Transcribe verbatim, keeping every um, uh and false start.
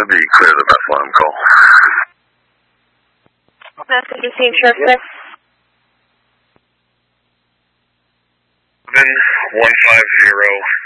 that'd be clear the Bethlehem call. That's what you see, Sheriff. Then one five zero